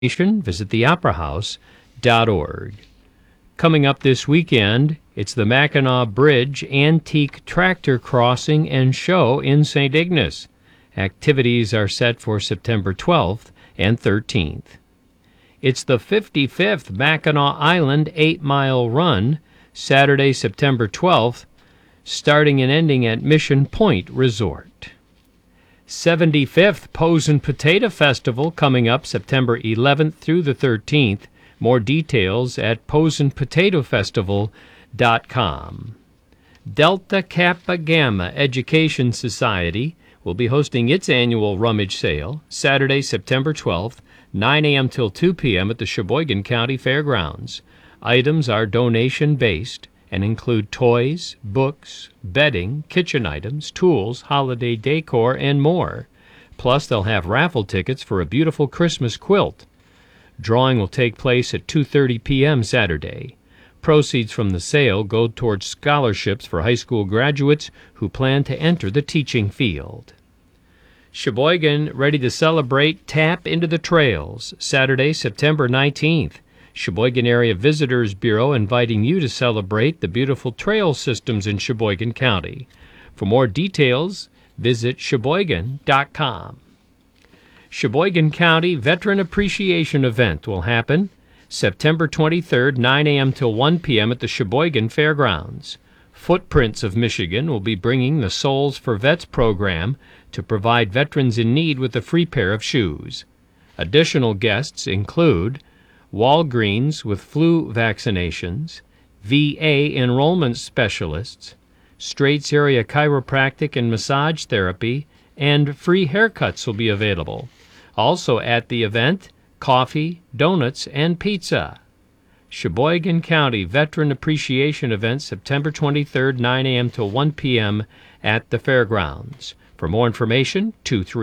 Visit theoperahouse.org. Coming up this weekend, it's the Mackinac Bridge Antique Tractor Crossing and Show in St. Ignace. Activities are set for September 12th and 13th. It's the 55th Mackinac Island 8-mile run, Saturday, September 12th, starting and ending at Mission Point Resort. 75th Posen Potato Festival coming up September 11th through the 13th. More details at posenpotatofestival.com. Delta Kappa Gamma Education Society will be hosting its annual rummage sale Saturday, September 12th, 9 a.m. till 2 p.m. at the Sheboygan County Fairgrounds. Items are donation-based and include toys, books, bedding, kitchen items, tools, holiday decor, and more. Plus, they'll have raffle tickets for a beautiful Christmas quilt. Drawing will take place at 2:30 p.m. Saturday. Proceeds from the sale go towards scholarships for high school graduates who plan to enter the teaching field. Sheboygan ready to celebrate Tap into the Trails, Saturday, September 19th. Sheboygan Area Visitors Bureau inviting you to celebrate the beautiful trail systems in Sheboygan County. For more details, visit Sheboygan.com. Sheboygan County Veteran Appreciation Event will happen September 23rd, 9 a.m. till 1 p.m. at the Sheboygan Fairgrounds. Footprints of Michigan will be bringing the Souls for Vets program to provide veterans in need with a free pair of shoes. Additional guests include Walgreens with flu vaccinations, VA enrollment specialists, Straits Area Chiropractic and Massage Therapy, and free haircuts will be available. Also at the event, coffee, donuts, and pizza. Sheboygan County Veteran Appreciation Event, September 23rd, 9 a.m. till 1 p.m. at the Fairgrounds. For more information,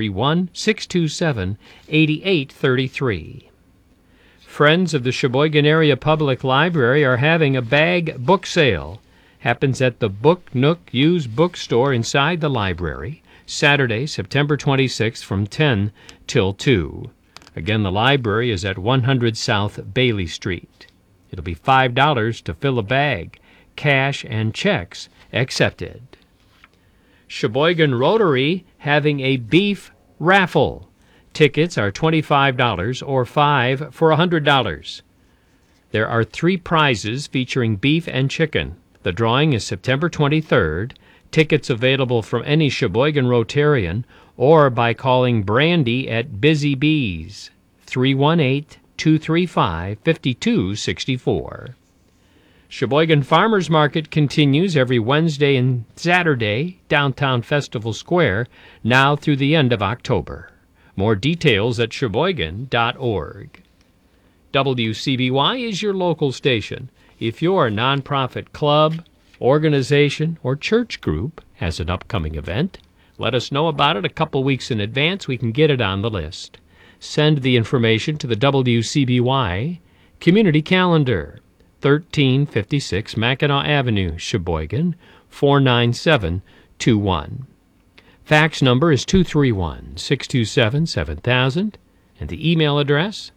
231-627-8833. Friends of the Sheboygan Area Public Library are having a bag book sale. Happens at the Book Nook used bookstore inside the library, Saturday, September 26th from 10 till 2. Again, the library is at 100 South Bailey Street. It'll be $5 to fill a bag. Cash and checks accepted. Sheboygan Rotary having a beef raffle. Tickets are $25 or $5 for $100. There are 3 prizes featuring beef and chicken. The drawing is September 23rd. Tickets available from any Sheboygan Rotarian or by calling Brandy at Busy Bees, 318-235-5264. Sheboygan Farmers Market continues every Wednesday and Saturday, downtown Festival Square, now through the end of October. More details at Sheboygan.org. WCBY is your local station. If your nonprofit club, organization, or church group has an upcoming event, let us know about it a couple weeks in advance. We can get it on the list. Send the information to the WCBY Community Calendar, 1356 Mackinac Avenue, Sheboygan, 49721. Fax number is 231-627-7000, and the email address,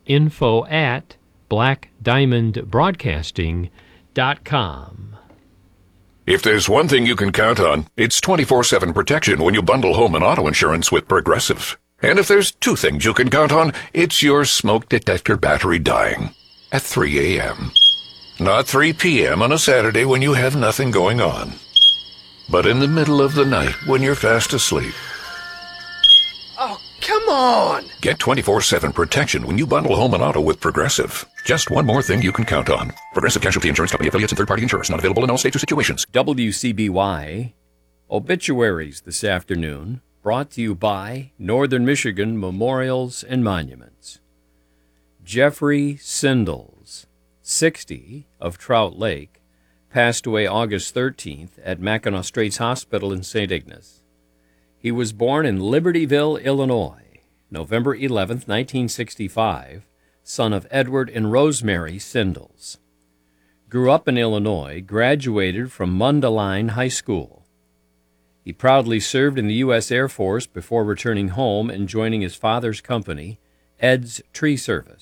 info@blackdiamondbroadcasting.com. If there's one thing you can count on, it's 24/7 protection when you bundle home and auto insurance with Progressive. And if there's 2 things you can count on, it's your smoke detector battery dying at 3 a.m. Not 3 p.m. on a Saturday when you have nothing going on, but in the middle of the night when you're fast asleep. Oh, come on! Get 24/7 protection when you bundle home and auto with Progressive. Just one more thing you can count on. Progressive Casualty Insurance Company, affiliates, and third-party insurers. Not available in all states or situations. WCBY Obituaries this afternoon, brought to you by Northern Michigan Memorials and Monuments. Jeffrey Sindles, 60, of Trout Lake, passed away August 13th at Mackinac Straits Hospital in St. Ignace. He was born in Libertyville, Illinois, November 11th, 1965, son of Edward and Rosemary Sindles. Grew up in Illinois, graduated from Mundelein High School. He proudly served in the U.S. Air Force before returning home and joining his father's company, Ed's Tree Service.